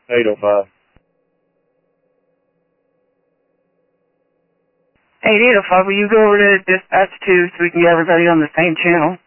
805. 8805, will you go over to dispatch 2 so we can get everybody on the same channel?